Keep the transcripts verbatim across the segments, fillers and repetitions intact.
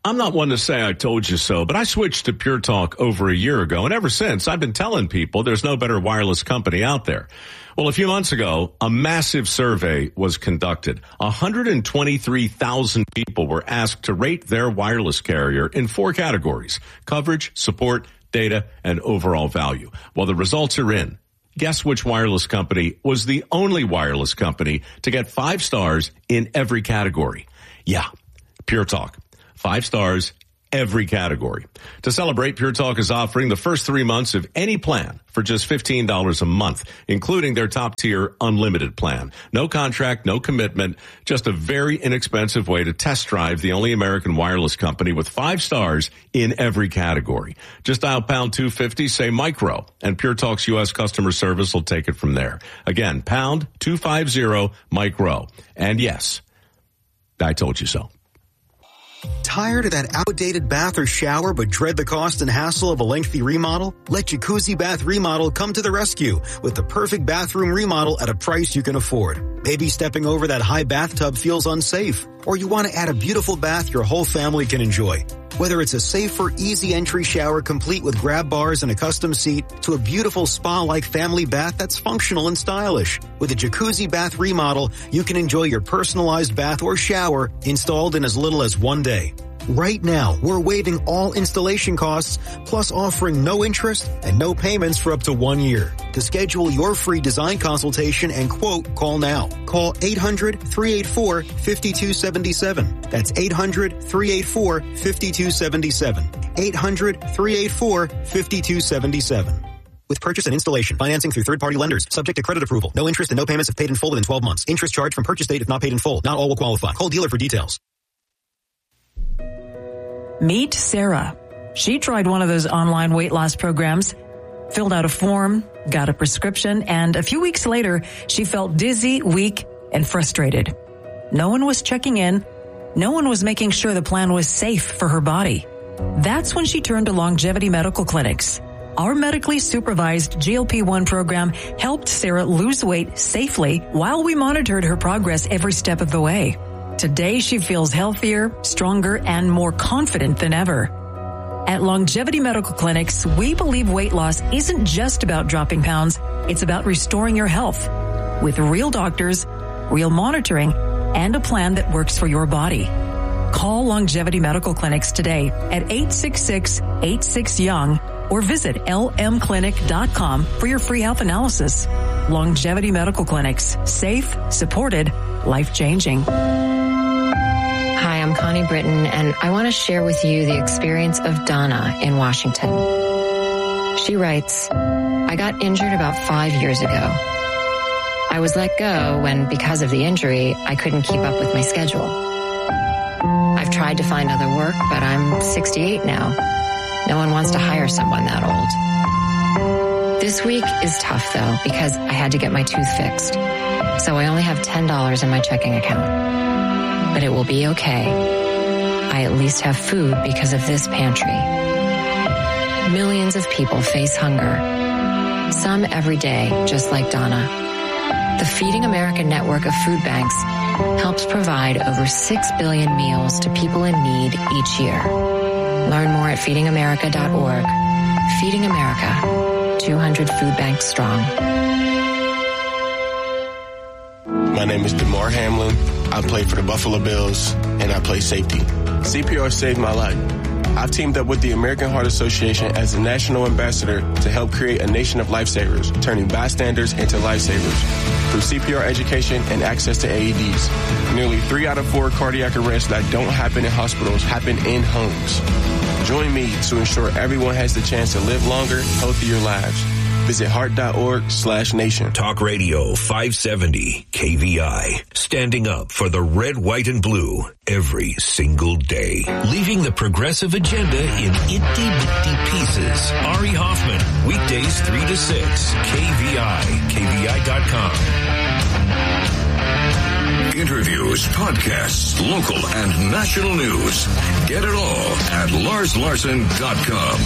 I'm not one to say I told you so, but I switched to Pure Talk over a year ago, and ever since I've been telling people there's no better wireless company out there. Well, a few months ago, a massive survey was conducted. one hundred twenty-three thousand people were asked to rate their wireless carrier in four categories: coverage, support, data, and overall value. Well, the results are in. Guess which wireless company was the only wireless company to get five stars in every category? Yeah, Pure Talk. Five stars, every category. To celebrate, Pure Talk is offering the first three months of any plan for just fifteen dollars a month, including their top-tier unlimited plan. No contract, no commitment, just a very inexpensive way to test drive the only American wireless company with five stars in every category. Just dial pound two fifty, say micro, and Pure Talk's U S customer service will take it from there. Again, pound two fifty, micro. And yes, I told you so. Tired of that outdated bath or shower but dread the cost and hassle of a lengthy remodel? Let Jacuzzi Bath Remodel come to the rescue with the perfect bathroom remodel at a price you can afford. Maybe stepping over that high bathtub feels unsafe, or you want to add a beautiful bath your whole family can enjoy. Whether it's a safer, easy entry shower complete with grab bars and a custom seat to a beautiful spa-like family bath that's functional and stylish. With a Jacuzzi Bath Remodel, you can enjoy your personalized bath or shower installed in as little as one day. Right now, we're waiving all installation costs, plus offering no interest and no payments for up to one year. To schedule your free design consultation and quote, call now. Call eight hundred, three eight four, five two seven seven. That's eight hundred, three eight four, five two seven seven. eight hundred, three eight four, five two seven seven. With purchase and installation, financing through third-party lenders, subject to credit approval. No interest and no payments if paid in full within twelve months. Interest charged from purchase date if not paid in full. Not all will qualify. Call dealer for details. Meet Sarah. She tried one of those online weight loss programs, filled out a form, got a prescription, and a few weeks later, she felt dizzy, weak, and frustrated. No one was checking in. No one was making sure the plan was safe for her body. That's when she turned to Longevity Medical Clinics. Our medically supervised G L P one program helped Sarah lose weight safely while we monitored her progress every step of the way. Today, she feels healthier, stronger, and more confident than ever. At Longevity Medical Clinics, we believe weight loss isn't just about dropping pounds. It's about restoring your health with real doctors, real monitoring, and a plan that works for your body. Call Longevity Medical Clinics today at eight six six, eight six, young or visit L M clinic dot com for your free health analysis. Longevity Medical Clinics. Safe, supported, life-changing. Hi, I'm Connie Britton, and I want to share with you the experience of Donna in Washington. She writes, I got injured about five years ago. I was let go when, because of the injury, I couldn't keep up with my schedule. I've tried to find other work, but I'm sixty-eight now. No one wants to hire someone that old. This week is tough, though, because I had to get my tooth fixed. So I only have ten dollars in my checking account. But it will be okay. I at least have food because of this pantry. Millions of people face hunger. Some every day, just like Donna. The Feeding America network of food banks helps provide over six billion meals to people in need each year. Learn more at feeding america dot org. Feeding America, two hundred food banks strong. My name is DeMar Hamlin. I play for the Buffalo Bills, and I play safety. C P R saved my life. I've teamed up with the American Heart Association as a national ambassador to help create a nation of lifesavers, turning bystanders into lifesavers. Through C P R education and access to A E Ds, nearly three out of four cardiac arrests that don't happen in hospitals happen in homes. Join me to ensure everyone has the chance to live longer, healthier lives. Visit heart.org slash nation. Talk Radio five seventy K V I. Standing up for the red, white, and blue every single day. Leaving the progressive agenda in itty-bitty pieces. Ari Hoffman, weekdays three to six. K V I. K V I dot com. Interviews, podcasts, local and national news. Get it all at lars larson dot com.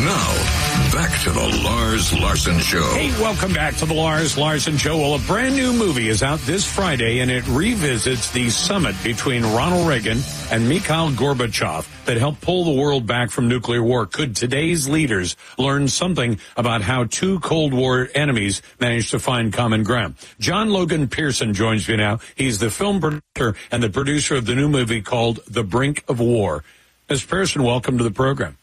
Now, back to the Lars Larson Show. Hey, welcome back to the Lars Larson Show. Well, a brand new movie is out this Friday, and it revisits the summit between Ronald Reagan and Mikhail Gorbachev that helped pull the world back from nuclear war. Could today's leaders learn something about how two Cold War enemies managed to find common ground? John Logan Pearson joins me now. He's the film producer and the producer of the new movie called The Brink of War. Mister Pearson, welcome to the program.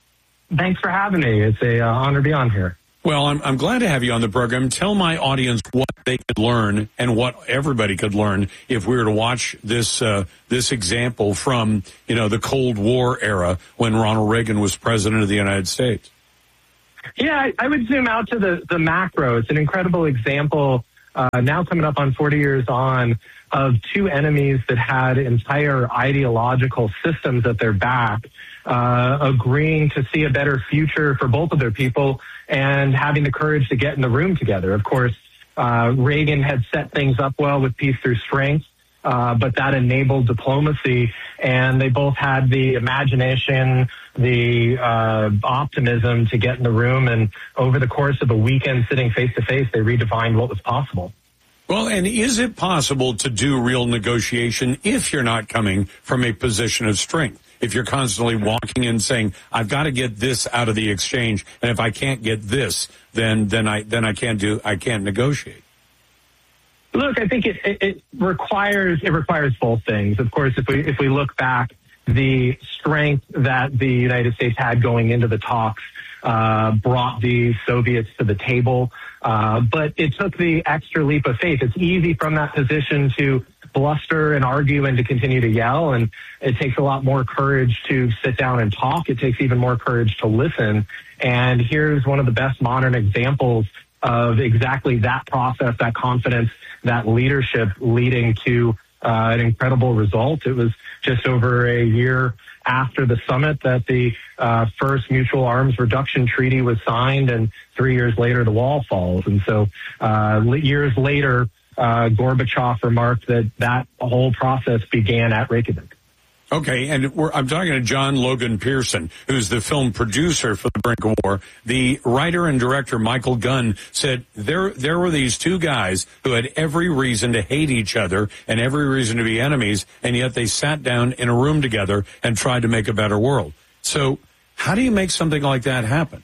Thanks for having me. It's a uh, honor to be on here. Well, I'm, I'm glad to have you on the program. Tell my audience what they could learn and what everybody could learn if we were to watch this uh, this example from, you know, the Cold War era when Ronald Reagan was president of the United States. Yeah, I, I would zoom out to the, the macro. It's an incredible example, uh, now coming up on forty years on, of two enemies that had entire ideological systems at their back, uh, agreeing to see a better future for both of their people and having the courage to get in the room together. Of course, uh, Reagan had set things up well with peace through strength, uh, but that enabled diplomacy, and they both had the imagination, the uh, optimism to get in the room, and over the course of a weekend sitting face-to-face, they redefined what was possible. Well, and is it possible to do real negotiation if you're not coming from a position of strength? If you're constantly walking in saying, I've got to get this out of the exchange, and if I can't get this, then then I then I can't do I can't negotiate. Look, I think it, it, it requires it requires both things. Of course, if we if we look back, the strength that the United States had going into the talks uh, brought the Soviets to the table. Uh, but it took the extra leap of faith. It's easy from that position to bluster and argue and to continue to yell. And it takes a lot more courage to sit down and talk. It takes even more courage to listen. And here's one of the best modern examples of exactly that process, that confidence, that leadership leading to uh, an incredible result. It was just over a year after the summit that the uh, first mutual arms reduction treaty was signed, and three years later the wall falls. And so uh, years later, uh, Gorbachev remarked that that whole process began at Reykjavik. Okay, and we're, I'm talking to John Logan Pearson, who's the film producer for The Brink of War. The writer and director, Michael Gunn, said there there were these two guys who had every reason to hate each other and every reason to be enemies, and yet they sat down in a room together and tried to make a better world. So how do you make something like that happen?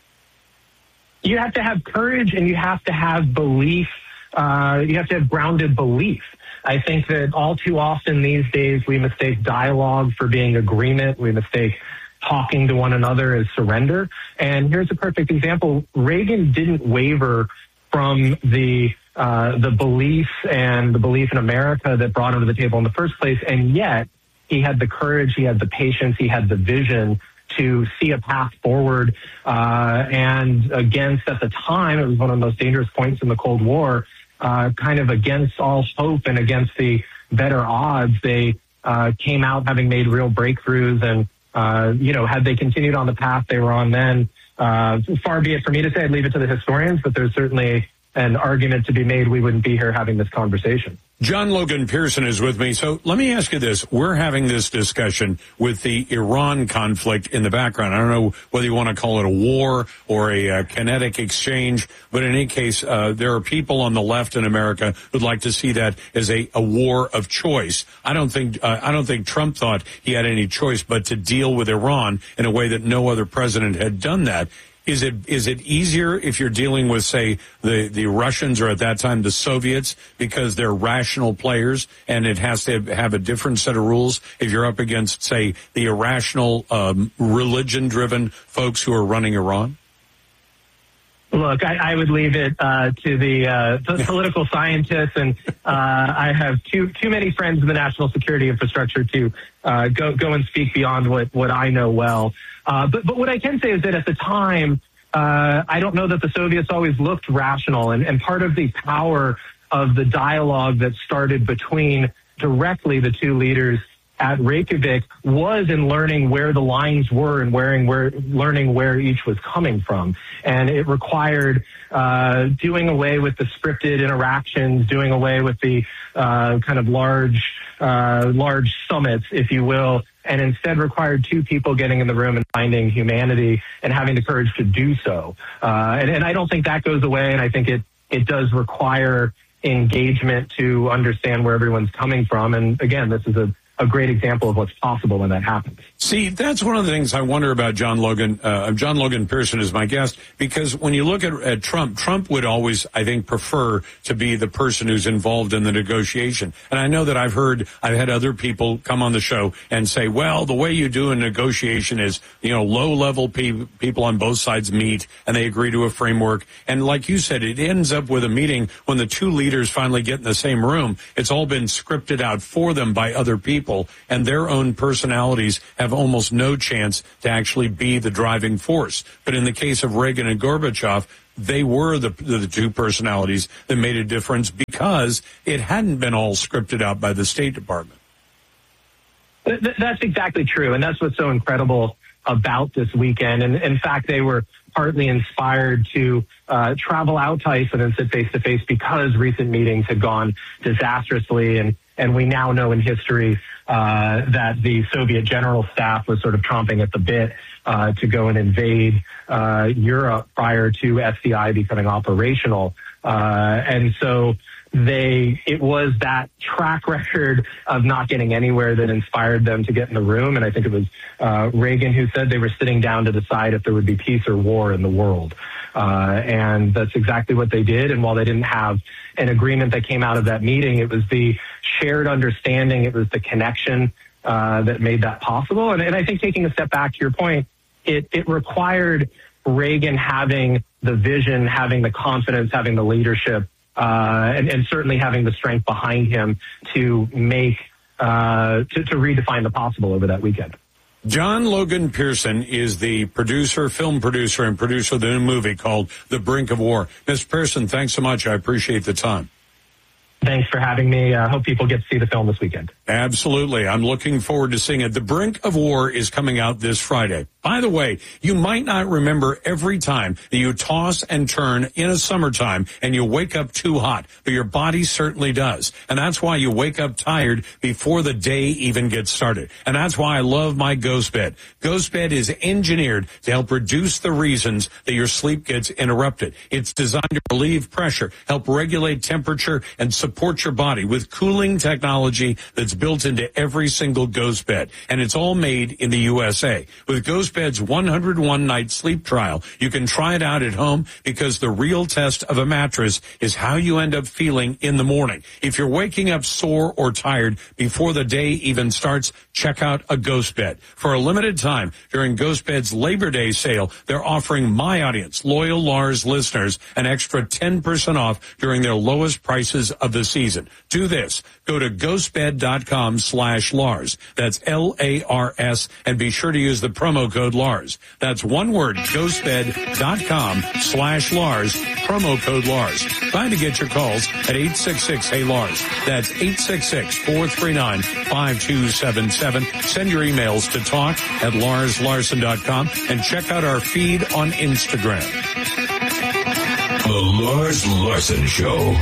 You have to have courage, and you have to have belief. Uh, you have to have grounded belief. I think that all too often these days we mistake dialogue for being agreement. We mistake talking to one another as surrender. And here's a perfect example. Reagan didn't waver from the uh, the belief and the belief in America that brought him to the table in the first place. And yet he had the courage, he had the patience, he had the vision to see a path forward. Uh, and against, at the time, it was one of the most dangerous points in the Cold War, Uh, kind of against all hope and against the better odds, they uh, came out having made real breakthroughs. And, uh, you know, had they continued on the path they were on then, uh, far be it for me to say, I'd leave it to the historians, but there's certainly an argument to be made we wouldn't be here having this conversation. John Logan Pearson is with me. So let me ask you this. We're having this discussion with the Iran conflict in the background. I don't know whether you want to call it a war or a uh, kinetic exchange, but in any case, uh, there are people on the left in America who'd like to see that as a, a war of choice. I don't think uh, I don't think Trump thought he had any choice but to deal with Iran in a way that no other president had done that. Is it is it easier if you're dealing with, say, the, the Russians or at that time the Soviets because they're rational players and it has to have a different set of rules if you're up against, say, the irrational, um, religion-driven folks who are running Iran? Look, I, I would leave it uh, to the uh, to political scientists, and uh, I have too too many friends in the national security infrastructure to uh, go go and speak beyond what, what I know well. Uh, but but what I can say is that at the time, uh, I don't know that the Soviets always looked rational, and, and part of the power of the dialogue that started between directly the two leaders at Reykjavik was in learning where the lines were and wearing where, learning where each was coming from. And it required uh, doing away with the scripted interactions, doing away with the uh, kind of large, uh, large summits, if you will, and instead required two people getting in the room and finding humanity and having the courage to do so. Uh, and, and I don't think that goes away, and I think it, it does require engagement to understand where everyone's coming from. And again, this is a a great example of what's possible when that happens. See, that's one of the things I wonder about John Logan. Uh, John Logan Pearson is my guest, because when you look at, at Trump, Trump would always, I think, prefer to be the person who's involved in the negotiation. And I know that I've heard, I've had other people come on the show and say, well, the way you do a negotiation is, you know, low-level pe- people on both sides meet and they agree to a framework. And like you said, it ends up with a meeting when the two leaders finally get in the same room. It's all been scripted out for them by other people. And their own personalities have almost no chance to actually be the driving force. But in the case of Reagan and Gorbachev, they were the, the two personalities that made a difference because it hadn't been all scripted out by the State Department. That's exactly true. And that's what's so incredible about this weekend. And in fact, they were partly inspired to uh, travel out to Iceland and sit face to face because recent meetings had gone disastrously. And, and we now know in history uh, that the Soviet general staff was sort of chomping at the bit uh, to go and invade uh, Europe prior to S D I becoming operational. Uh, and so they, it was that track record of not getting anywhere that inspired them to get in the room. And I think it was uh, Reagan who said they were sitting down to decide if there would be peace or war in the world. Uh, and that's exactly what they did. And while they didn't have an agreement that came out of that meeting, it was the shared understanding, it was the connection uh, that made that possible. And, and I think taking a step back to your point, it, it required Reagan having the vision, having the confidence, having the leadership, uh, and, and certainly having the strength behind him to make, uh, to, to redefine the possible over that weekend. John Logan Pearson is the producer, film producer, and producer of the new movie called The Brink of War. Mister Pearson, thanks so much. I appreciate the time. Thanks for having me. I uh, hope people get to see the film this weekend. Absolutely. I'm looking forward to seeing it. The Brink of War is coming out this Friday. By the way, you might not remember every time that you toss and turn in a summertime and you wake up too hot, but your body certainly does. And that's why you wake up tired before the day even gets started. And that's why I love my Ghost Bed. Ghost Bed is engineered to help reduce the reasons that your sleep gets interrupted. It's designed to relieve pressure, help regulate temperature, and support your body with cooling technology that's built into every single Ghost Bed. And it's all made in the U S A. With Ghost Bed's one hundred one night sleep trial, you can try it out at home because the real test of a mattress is how you end up feeling in the morning. If you're waking up sore or tired before the day even starts, check out a Ghost Bed. For a limited time during Ghost Bed's Labor Day sale, they're offering my audience, loyal Lars listeners, an extra ten percent off during their lowest prices of the season. Do this. Go to ghostbed.com slash Lars. That's L A R S, and be sure to use the promo code Lars. That's one word, ghostbed.com slash Lars, promo code Lars. Trying to get your calls at eight six six, hey Lars. That's eight six six, four three nine, five two seven seven. Send your emails to talk at lars larson dot com and check out our feed on Instagram. The Lars Larson Show.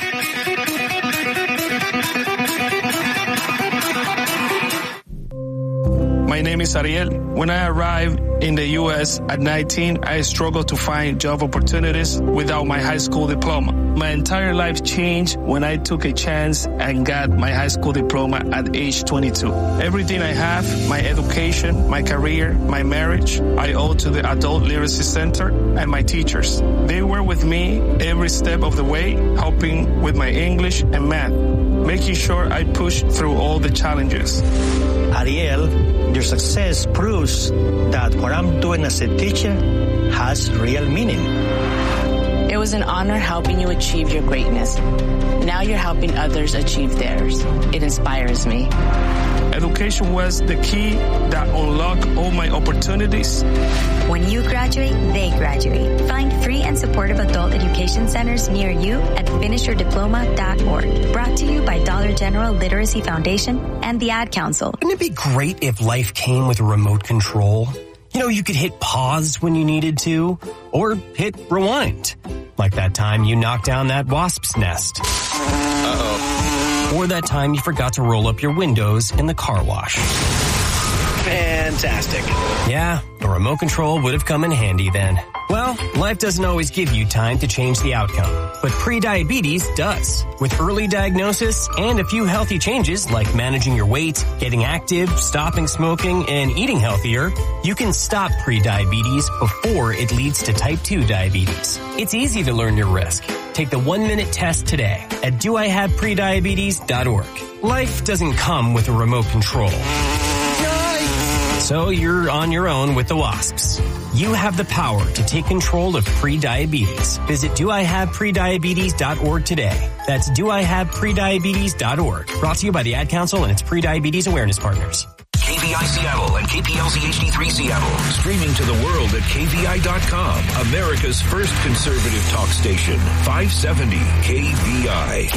My name is Ariel. When I arrived in the U S at nineteen, I struggled to find job opportunities without my high school diploma. My entire life changed when I took a chance and got my high school diploma at age twenty-two. Everything I have, my education, my career, my marriage, I owe to the Adult Literacy Center and my teachers. They were with me every step of the way, helping with my English and math, making sure I pushed through all the challenges. Ariel, your success proves that what I'm doing as a teacher has real meaning. It was an honor helping you achieve your greatness. Now you're helping others achieve theirs. It inspires me. education was the key that unlocked all my opportunities. When you graduate, they graduate. Find free and supportive adult education centers near you at finish your diploma dot org. Brought to you by Dollar General Literacy Foundation and the Ad Council. Wouldn't it be great if life came with a remote control? You know, you could hit pause when you needed to, or hit rewind. Like that time you knocked down that wasp's nest. Uh-oh. Or that time you forgot to roll up your windows in the car wash. Fantastic. Yeah, a remote control would have come in handy then. Well, life doesn't always give you time to change the outcome, but prediabetes does. With early diagnosis and a few healthy changes like managing your weight, getting active, stopping smoking, and eating healthier, you can stop prediabetes before it leads to type two diabetes. It's easy to learn your risk. Take the one-minute test today at do I have prediabetes dot org. Life doesn't come with a remote control. So you're on your own with the wasps. You have the power to take control of prediabetes. Visit do I have prediabetes dot org today. That's do I have prediabetes dot org. Brought to you by the Ad Council and its prediabetes awareness partners. K V I Seattle and K P L C H D three Seattle. Streaming to the world at K V I dot com. America's first conservative talk station. five seventy K V I.